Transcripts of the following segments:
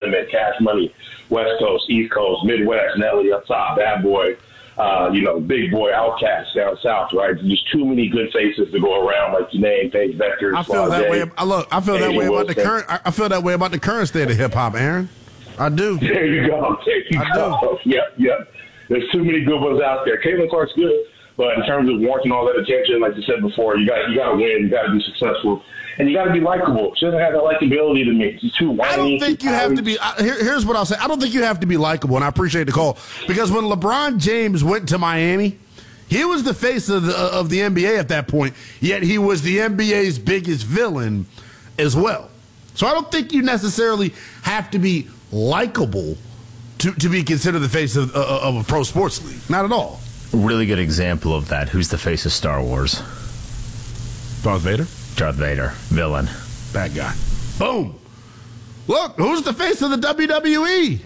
sentiment, Cash Money, West Coast, East Coast, Midwest, Nelly up top, Bad Boy, Big Boy, Outkast down south, right? There's too many good faces to go around, like you named, Paige Becker. I feel that way. I feel that way about the current. I feel that way about the current state of hip hop, Aaron. I do. There you go. I do. Yep. There's too many good ones out there. Caitlin Clark's good, but in terms of warranting all that attention, like you said before, you got to win. You got to be successful. And you got to be likable. She doesn't have that likability to me. She's too whiny. I don't think you have to be. Here's what I'll say. I don't think you have to be likable, and I appreciate the call. Because when LeBron James went to Miami, he was the face of the NBA at that point, yet he was the NBA's biggest villain as well. So I don't think you necessarily have to be likable to be considered the face of a pro sports league. Not at all. Really good example of that. Who's the face of Star Wars? Darth Vader? Darth Vader, villain. Bad guy. Boom. Look, who's the face of the WWE?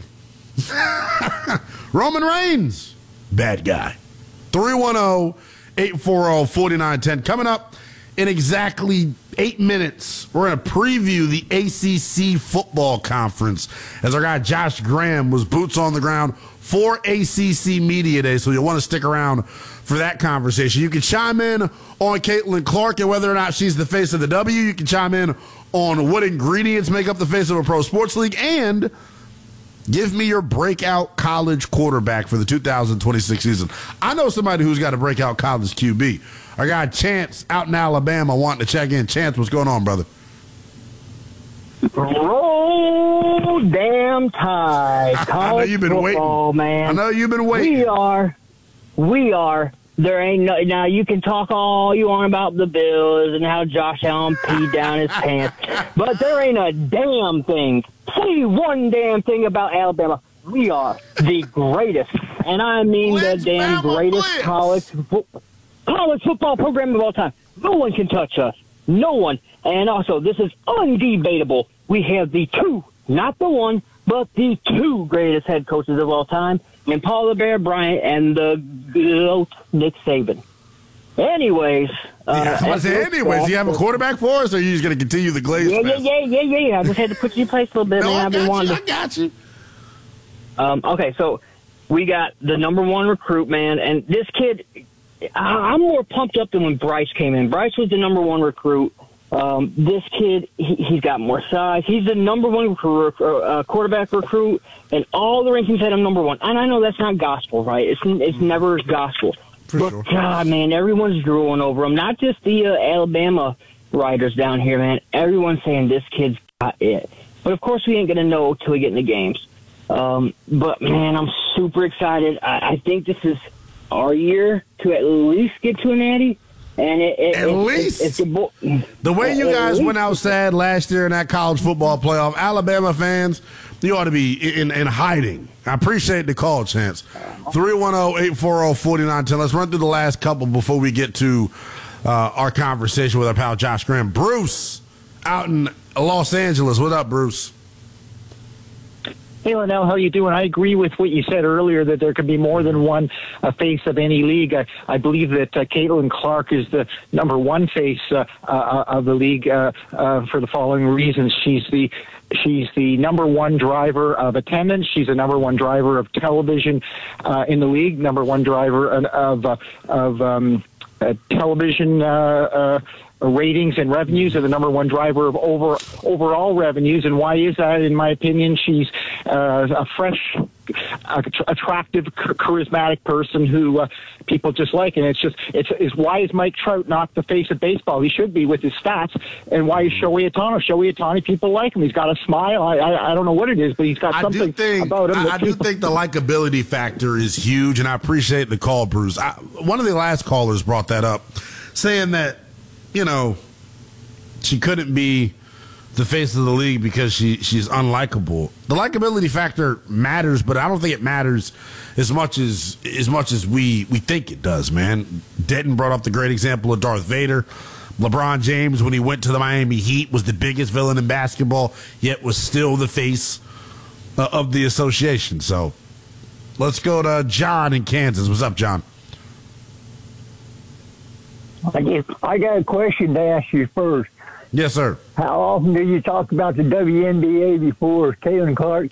Roman Reigns. Bad guy. 310-840-4910. Coming up in exactly 8 minutes, we're going to preview the ACC football conference as our guy Josh Graham was boots on the ground for ACC Media Day, so you'll want to stick around for that conversation. You can chime in on Caitlin Clark and whether or not she's the face of the W. You can chime in on what ingredients make up the face of a pro sports league, and give me your breakout college quarterback for the 2026 season. I know somebody who's got a breakout college QB. Our guy Chance out in Alabama wanting to check in. Chance, what's going on, brother? Roll damn tide. I know you've been football, waiting. Man. I know you've been waiting. We are. There ain't no. Now you can talk all you want about the Bills and how Josh Allen peed down his pants, but there ain't a damn thing. Say one damn thing about Alabama. We are the greatest, and I mean the damn greatest college football program of all time. No one can touch us. No one. And also, this is undebatable. We have the two, not the one, but the two greatest head coaches of all time, and Paul the Bear Bryant and the GOAT Nick Saban. Anyways. Do you have a quarterback for us, or are you just going to continue the glaze fest? Yeah. I just had to put you in place a little bit, man. I got you. Okay, so we got the number one recruit, man, and this kid, I'm more pumped up than when Bryce came in. Bryce was the number one recruit. This kid, he's got more size. He's the number one quarterback recruit, and all the rankings had him number one. And I know that's not gospel, right? It's never gospel. But, sure. God, man, everyone's drooling over him. Not just the Alabama writers down here, man. Everyone's saying this kid's got it. But, of course, we ain't going to know till we get in the games. But, man, I'm super excited. I think this is our year to at least get to a natty. And the way you guys went out sad last year in that college football playoff, Alabama fans, you ought to be in hiding. I appreciate the call, Chance. 310-840-4910. Let's run through the last couple before we get to our conversation with our pal Josh Graham. Bruce out in Los Angeles. What up, Bruce? Hey, Linnell, how you doing? I agree with what you said earlier that there could be more than one face of any league. I believe that Caitlin Clark is the number one face of the league for the following reasons. She's the number one driver of attendance. She's the number one driver of television in the league. Number one driver of television ratings and revenues, and the number one driver of overall revenues. And why is that? In my opinion, she's a fresh, attractive, charismatic person who people just like. And it's why is Mike Trout not the face of baseball? He should be with his stats. And why is Shohei Ohtani, people like him. He's got a smile. I don't know what it is, but he's got something about him. I do think the likability factor is huge, and I appreciate the call, Bruce. One of the last callers brought that up, saying that, she couldn't be the face of the league because she's unlikable. The likability factor matters, but I don't think it matters as much as we think it does, man. Denton brought up the great example of Darth Vader. LeBron James, when he went to the Miami Heat, was the biggest villain in basketball, yet was still the face of the association. So let's go to John in Kansas. What's up, John? I got a question to ask you first. Yes, sir. How often do you talk about the WNBA before Caitlin Clark